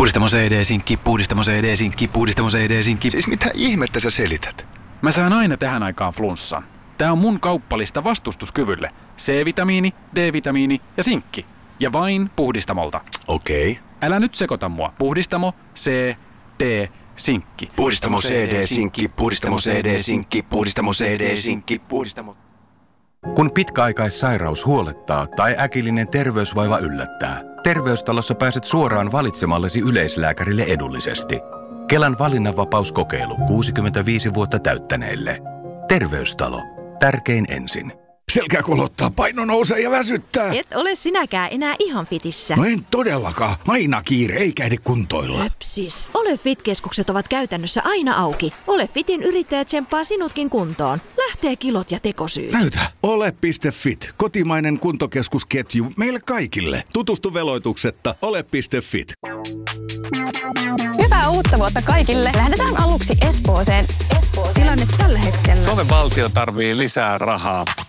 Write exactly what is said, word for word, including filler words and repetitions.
Puhdistamo C D-sinkki, puhdistamo C D-sinkki, puhdistamo C D-sinkki. Siis mitä ihmettä sä selität? Mä saan aina tähän aikaan flunssan. Tää on mun kauppalista vastustuskyvylle. C-vitamiini, D-vitamiini ja sinkki. Ja vain Puhdistamolta. Okei. Okay. Älä nyt sekoita mua. Puhdistamo, C, D, sinkki. Puhdistamo C D-sinkki, puhdistamo C D-sinkki, puhdistamo C D-sinkki, puhdistamo... Kun pitkäaikaissairaus huolettaa tai äkillinen terveysvaiva yllättää, Terveystalossa pääset suoraan valitsemallesi yleislääkärille edullisesti. Kelan valinnanvapauskokeilu kuusikymmentäviisi vuotta täyttäneille. Terveystalo. Tärkein ensin. Selkä kolottaa, paino nousee ja väsyttää. Et ole sinäkään enää ihan fitissä. No en todellakaan. Aina kiire, eikä ehdi kuntoilla. Höpsis. Ole Fit-keskukset ovat käytännössä aina auki. Ole Fitin yrittäjä tsemppaa sinutkin kuntoon. Lähtee kilot ja tekosyyt. Näytä. Ole piste fit. Kotimainen kuntokeskusketju meille kaikille. Tutustu veloituksetta. Ole piste fit. Hyvää uutta vuotta kaikille. Lähdetään aluksi Espooseen. Espooseen. Tilanne tällä hetkellä. Suomen valtio tarvii lisää rahaa.